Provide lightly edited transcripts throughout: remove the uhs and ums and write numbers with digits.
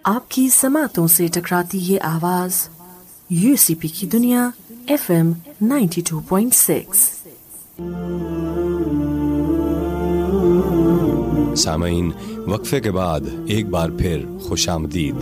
آپ کی سماعتوں سے ٹکراتی یہ آواز UCP کی دنیا FM 92.6۔ سامعین، وقفے کے بعد ایک بار پھر خوش آمدید۔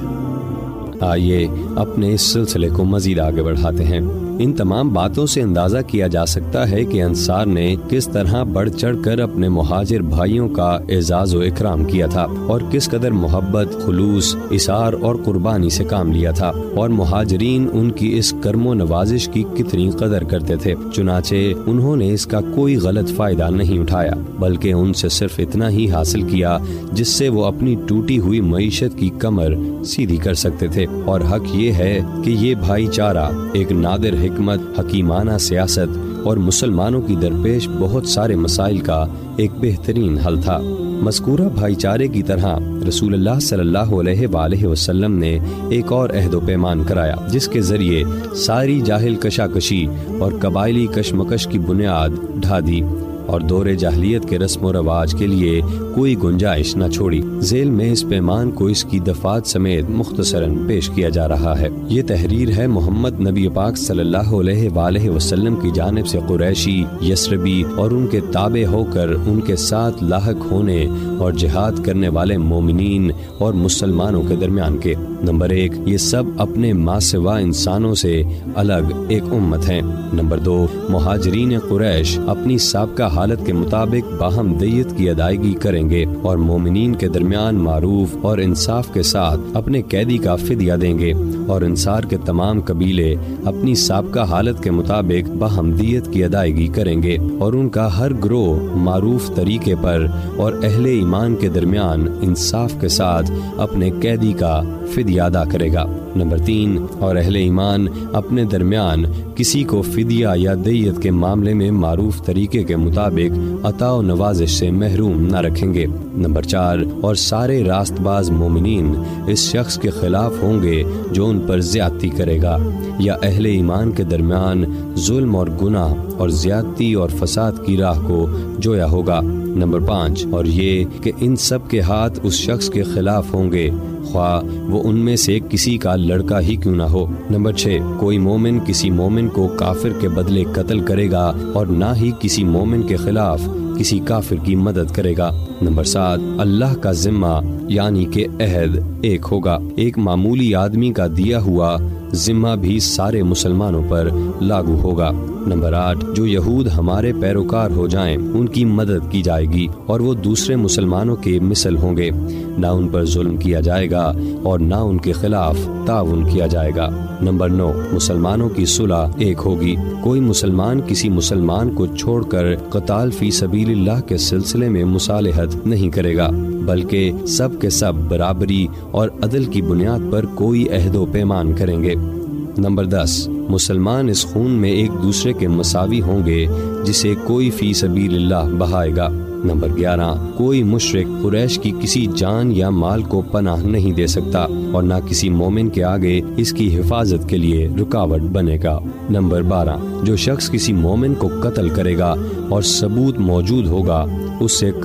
آئیے اپنے اس سلسلے کو مزید آگے بڑھاتے ہیں۔ ان تمام باتوں سے اندازہ کیا جا سکتا ہے کہ انصار نے کس طرح بڑھ چڑھ کر اپنے مہاجر بھائیوں کا اعزاز و اکرام کیا تھا، اور کس قدر محبت، خلوص، اثار اور قربانی سے کام لیا تھا، اور مہاجرین ان کی اس کرم و نوازش کی کتنی قدر کرتے تھے۔ چنانچہ انہوں نے اس کا کوئی غلط فائدہ نہیں اٹھایا، بلکہ ان سے صرف اتنا ہی حاصل کیا جس سے وہ اپنی ٹوٹی ہوئی معیشت کی کمر سیدھی کر سکتے تھے۔ اور حق یہ ہے کہ یہ بھائی چارہ ایک نادر حکمت، حکیمانہ سیاست اور مسلمانوں کی درپیش بہت سارے مسائل کا ایک بہترین حل تھا۔ مذکورہ بھائی چارے کی طرح رسول اللہ صلی اللہ علیہ وآلہ وسلم نے ایک اور عہد و پیمان کرایا، جس کے ذریعے ساری جاہل کشاکشی اور قبائلی کشمکش کی بنیاد ڈھا دی اور دور جاہلیت کے رسم و رواج کے لیے کوئی گنجائش نہ چھوڑی۔ ذیل میں اس پیمان کو اس کی دفعات سمیت مختصراً پیش کیا جا رہا ہے۔ یہ تحریر ہے محمد نبی پاک صلی اللہ علیہ وآلہ وسلم کی جانب سے قریشی، یثربی اور ان کے تابع ہو کر ان کے ساتھ لاحق ہونے اور جہاد کرنے والے مومنین اور مسلمانوں کے درمیان کے۔ نمبر 1، یہ سب اپنے ما سوا انسانوں سے الگ ایک امت ہیں۔ نمبر 2، مہاجرین قریش اپنی سابقہ حالت کے مطابق باہم دیت کی ادائیگی کریں گے اور مومنین کے درمیان معروف اور انصاف کے ساتھ اپنے قیدی کا فدیہ دیں گے، اور انصار کے تمام قبیلے اپنی سابقہ حالت کے مطابق باہم دیت کی ادائیگی کریں گے، اور ان کا ہر گروہ معروف طریقے پر اور اہل ایمان کے درمیان انصاف کے ساتھ اپنے قیدی کا فدیہ ادا کرے گا۔ نمبر 3، اور اہل ایمان اپنے درمیان کسی کو فدیہ یا دیت کے معاملے میں معروف طریقے کے مطابق عطا و نوازش سے محروم نہ رکھیں گے۔ نمبر 4، اور سارے راست باز مومنین اس شخص کے خلاف ہوں گے جو ان پر زیادتی کرے گا یا اہل ایمان کے درمیان ظلم اور گناہ اور زیادتی اور فساد کی راہ کو جویا ہوگا۔ نمبر 5، اور یہ کہ ان سب کے ہاتھ اس شخص کے خلاف ہوں گے، خواہ وہ ان میں سے کسی کا لڑکا ہی کیوں نہ ہو۔ نمبر 6، کوئی مومن کسی مومن کو کافر کے بدلے قتل کرے گا اور نہ ہی کسی مومن کے خلاف کسی کافر کی مدد کرے گا۔ نمبر 7، اللہ کا ذمہ یعنی کہ عہد ایک ہوگا، ایک معمولی آدمی کا دیا ہوا ذمہ بھی سارے مسلمانوں پر لاگو ہوگا۔ نمبر 8، جو یہود ہمارے پیروکار ہو جائیں ان کی مدد کی جائے گی اور وہ دوسرے مسلمانوں کے مثل ہوں گے، نہ ان پر ظلم کیا جائے گا اور نہ ان کے خلاف تعاون کیا جائے گا۔ نمبر 9، مسلمانوں کی صلح ایک ہوگی، کوئی مسلمان کسی مسلمان کو چھوڑ کر قتال فی سبیل اللہ کے سلسلے میں مصالحت نہیں کرے گا، بلکہ سب کے سب برابری اور عدل کی بنیاد پر کوئی عہد و پیمان کریں گے۔ نمبر 10، مسلمان اس خون میں ایک دوسرے کے مساوی ہوں گے جسے کوئی فی سبیل اللہ بہائے گا۔ نمبر 11، کوئی مشرک قریش کی کسی جان یا مال کو پناہ نہیں دے سکتا اور نہ کسی مومن کے آگے اس کی حفاظت کے لیے رکاوٹ بنے گا۔ نمبر 12، جو شخص کسی مومن کو قتل کرے گا اور ثبوت موجود ہوگا اس سے